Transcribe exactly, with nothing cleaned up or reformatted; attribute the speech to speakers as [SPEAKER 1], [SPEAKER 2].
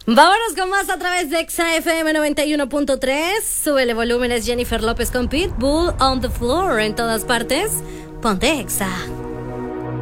[SPEAKER 1] Vámonos con más a través de Exa F M noventa y uno punto tres. Súbele volumen, es Jennifer López con Pitbull on the floor en todas partes. Ponte Exa.